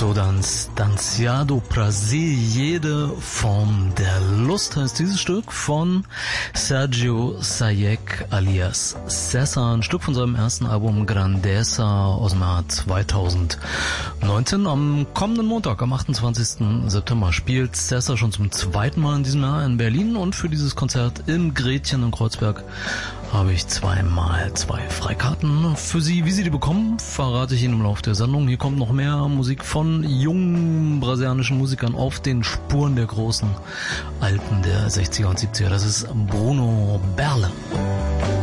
Danziado Prazer, jede Form der Lust heißt dieses Stück von Sergio Sayek alias César, ein Stück von seinem ersten Album Grandeza aus dem Jahr 2019. Am kommenden Montag, am 28. September, spielt César schon zum zweiten Mal in diesem Jahr in Berlin und für dieses Konzert im Gretchen in Kreuzberg habe ich 2x2 Freikarten für Sie. Wie Sie die bekommen, verrate ich Ihnen im Laufe der Sendung. Hier kommt noch mehr Musik von jungen brasilianischen Musikern auf den Spuren der großen Alten der 60er und 70er. Das ist Bruno Berle.